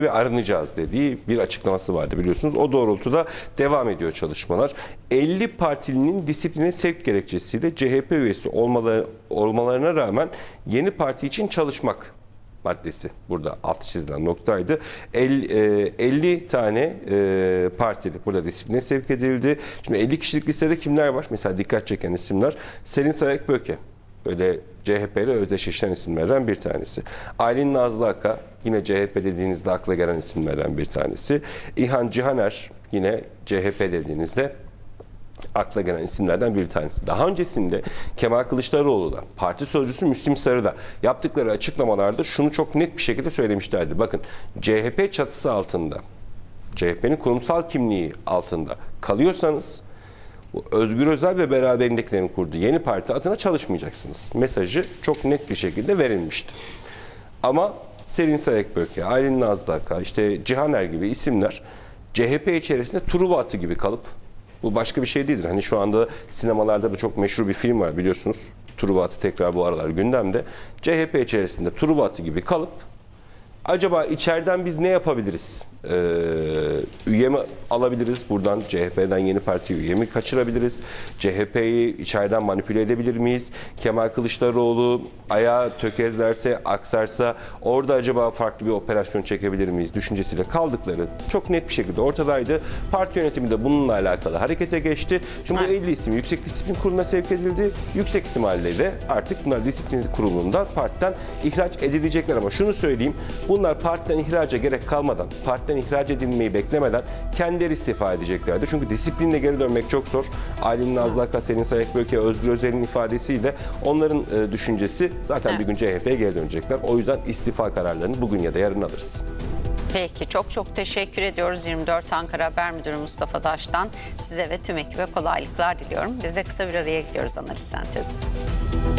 ve aranacağız dediği bir açıklaması vardı biliyorsunuz. O doğrultuda devam ediyor çalışmalar. 50 partilinin disipline sevk gerekçesiyle CHP üyesi olmalarına rağmen yeni parti için çalışmak maddesi burada alt çizilen noktaydı. 50 tane partili burada disipline sevk edildi. Şimdi 50 kişilik listede kimler var? Mesela dikkat çeken isimler. Selin Sayık-Böke. Böyle CHP ile özdeşleşen isimlerden bir tanesi. Aylin Nazlı Aka yine CHP dediğinizde akla gelen isimlerden bir tanesi. İlhan Cihaner yine CHP dediğinizde akla gelen isimlerden bir tanesi. Daha öncesinde Kemal Kılıçdaroğlu da, parti sözcüsü Müslim Sarı da yaptıkları açıklamalarda şunu çok net bir şekilde söylemişlerdi. Bakın, CHP çatısı altında, CHP'nin kurumsal kimliği altında kalıyorsanız bu Özgür Özel ve beraberindekilerin kurduğu yeni parti adına çalışmayacaksınız. Mesajı çok net bir şekilde verilmişti. Ama Selin Sayık-Böke, Aylin Nazlı Aka, işte Cihaner gibi isimler CHP içerisinde Truva atı gibi kalıp, bu başka bir şey değildir. Hani şu anda sinemalarda da çok meşhur bir film var biliyorsunuz. Truva atı tekrar bu aralar gündemde. CHP içerisinde Truva atı gibi kalıp acaba içeriden biz ne yapabiliriz? Üye mi alabiliriz? Buradan CHP'den yeni parti üye mi kaçırabiliriz? CHP'yi içeriden manipüle edebilir miyiz? Kemal Kılıçdaroğlu ayağı tökezlerse, aksarsa orada acaba farklı bir operasyon çekebilir miyiz? Düşüncesiyle kaldıkları çok net bir şekilde ortadaydı. Parti yönetimi de bununla alakalı harekete geçti. Şimdi bu 50 isim Yüksek Disiplin Kurulu'na sevk edildi. Yüksek ihtimalle de artık bunlar disiplin kurulundan partiden ihraç edilecekler, ama şunu söyleyeyim. Bunlar partiden ihraca gerek kalmadan, partiden ihraç edilmeyi beklemeden kendileri istifa edeceklerdi. Çünkü disiplinle geri dönmek çok zor. Aylin Nazlı Aka, Selin Sayık-Böke, Özgür Özel'in ifadesiyle onların düşüncesi zaten bir gün CHP'ye geri dönecekler. O yüzden istifa kararlarını bugün ya da yarın alırız. Peki, çok teşekkür ediyoruz 24 Ankara Haber Müdürü Mustafa Daş'tan. Size ve tüm ekibe kolaylıklar diliyorum. Biz de kısa bir araya gidiyoruz Analiz Sentez'de.